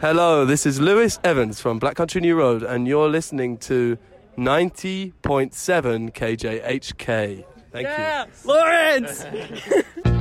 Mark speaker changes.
Speaker 1: Hello, this is Lewis Evans from Black Country New Road, and you're listening to 90.7 KJHK. Thank you.
Speaker 2: Lawrence!